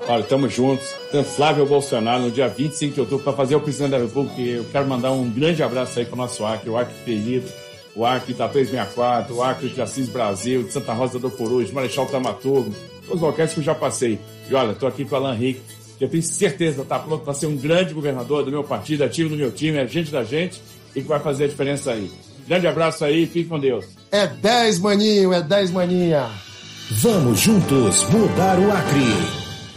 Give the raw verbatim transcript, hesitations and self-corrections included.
Olha, estamos juntos. Tem Flávio Bolsonaro no dia vinte e cinco de outubro para fazer o presidente da República. Eu quero mandar um grande abraço aí para o nosso Acre, o Acre querido, o Acre da três sessenta e quatro, o Acre de Assis Brasil, de Santa Rosa do Purus, de Marechal Tamaturgo, todos os locais que eu já passei. E olha, estou aqui com o Alan Henrique, que eu tenho certeza que está pronto para ser um grande governador do meu partido, ativo do meu time, é gente da gente e que vai fazer a diferença aí. Grande abraço aí, fique com Deus. É dez, maninho, é dez, maninha. Vamos juntos mudar o Acre.